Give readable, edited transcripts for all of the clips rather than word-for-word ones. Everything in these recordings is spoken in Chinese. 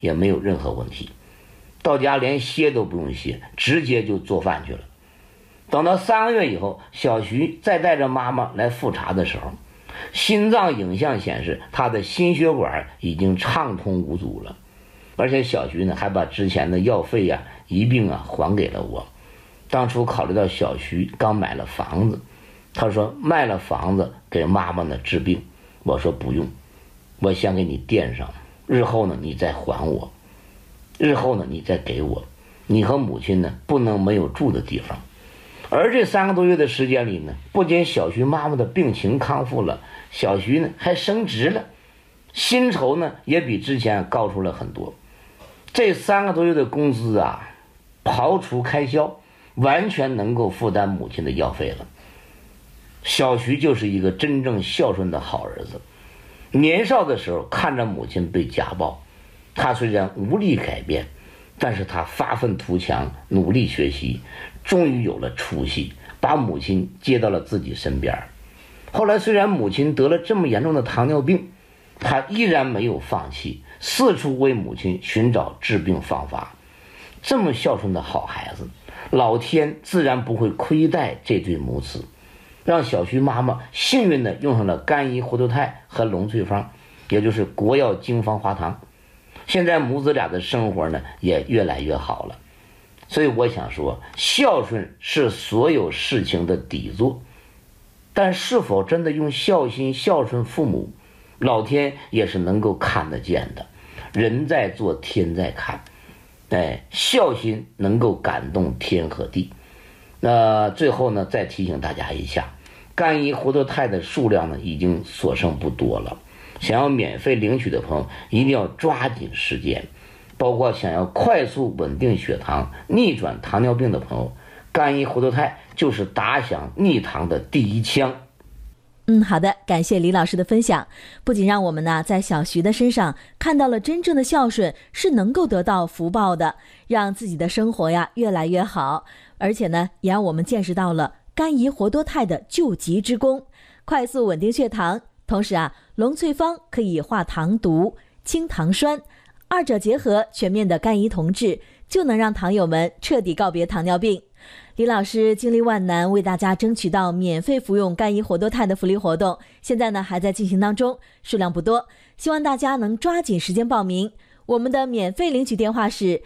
也没有任何问题。到家连歇都不用歇，直接就做饭去了。等到3个月以后，小徐再带着妈妈来复查的时候，心脏影像显示他的心血管已经畅通无阻了。而且小徐呢还把之前的药费呀、一并还给了我。当初考虑到小徐刚买了房子，他说卖了房子给妈妈呢治病，我说不用，我先给你垫上，日后呢你再还我，日后呢你再给我，你和母亲呢不能没有住的地方。而这3个多月的时间里呢，不仅小徐妈妈的病情康复了，小徐呢还升职了，薪酬呢也比之前高出了很多。这3个多月的工资啊，刨除开销，完全能够负担母亲的药费了。小徐就是一个真正孝顺的好儿子。年少的时候看着母亲被家暴，他虽然无力改变，但是他发愤图强，努力学习，终于有了出息，把母亲接到了自己身边。后来虽然母亲得了这么严重的糖尿病，他依然没有放弃，四处为母亲寻找治病方法。这么孝顺的好孩子，老天自然不会亏待这对母子，让小徐妈妈幸运地用上了甘怡活脱肽和龙翠芳，也就是国药经方华堂。现在母子俩的生活呢也越来越好了。所以我想说，孝顺是所有事情的底座，但是否真的用孝心孝顺父母，老天也是能够看得见的。人在做天在看，孝心能够感动天和地。那最后呢再提醒大家一下，甘怡活脱肽的数量呢已经所剩不多了，想要免费领取的朋友一定要抓紧时间。包括想要快速稳定血糖、逆转糖尿病的朋友，甘怡活脱肽就是打响逆糖的第一枪。 好的，感谢李老师的分享。不仅让我们呢在小徐的身上看到了真正的孝顺是能够得到福报的，让自己的生活呀越来越好，而且呢也让我们见识到了甘怡活脱肽的救急之功，快速稳定血糖。同时龙翠芳可以化糖毒、清糖栓，二者结合，全面的甘怡同治，就能让糖友们彻底告别糖尿病。李老师经历万难，为大家争取到免费服用甘怡活脱肽的福利活动，现在呢还在进行当中，数量不多，希望大家能抓紧时间报名。我们的免费领取电话是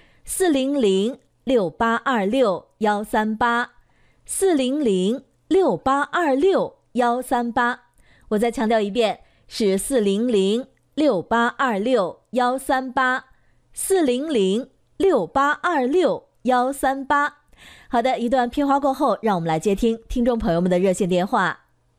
400-6826-138，400-6826-138。我再强调一遍，是400-6826-138，400-6826-138。好的，一段片花过后，让我们来接听听众朋友们的热线电话。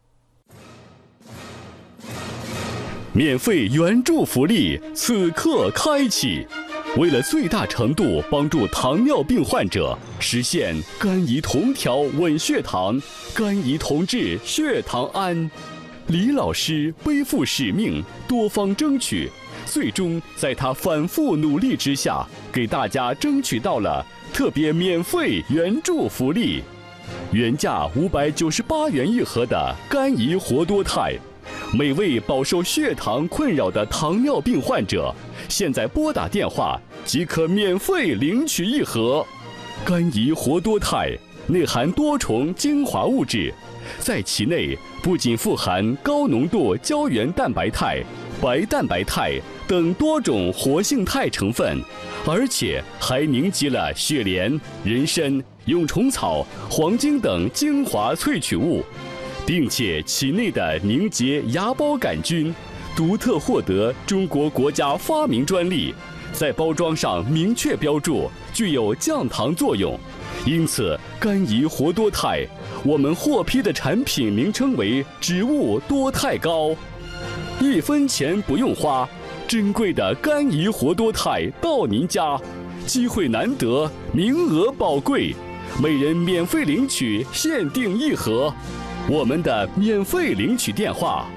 免费援助福利此刻开启，为了最大程度帮助糖尿病患者实现甘怡同调稳血糖、甘怡同治血糖安，李老师背负使命，多方争取，最终在他反复努力之下，给大家争取到了特别免费援助福利。原价598元一盒的甘怡活脱肽，每位饱受血糖困扰的糖尿病患者，现在拨打电话即可免费领取一盒。甘怡活脱肽内含多重精华物质，在其内不仅富含高浓度胶原蛋白肽、白蛋白肽等多种活性肽成分，而且还凝集了雪莲、人参、蛹虫草、黄精等精华萃取物，并且其内的凝结芽孢杆菌独特获得中国国家发明专利，在包装上明确标注具有降糖作用。因此甘怡活脱肽我们获批的产品名称为植物多肽膏，1分钱不用花，珍贵的甘怡活脱肽到您家，机会难得，名额宝贵，每人免费领取限定一盒。我们的免费领取电话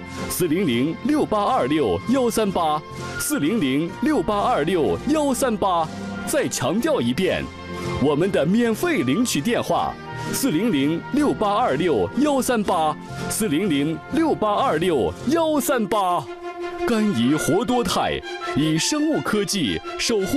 400-6826-138，400-6826-138。再强调一遍，我们的免费领取电话400-6826-138，400-6826-138。甘怡活脱肽以生物科技守护